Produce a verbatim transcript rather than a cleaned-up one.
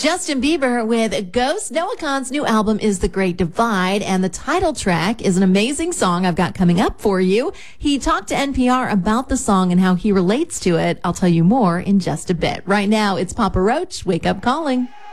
Justin Bieber with Ghost. Noah Kahan's new album is The Great Divide, and the title track is an amazing song I've got coming up for you. He talked to N P R about the song and how he relates to it. I'll tell you more in just a bit. Right now, it's Papa Roach, Wake Up Calling.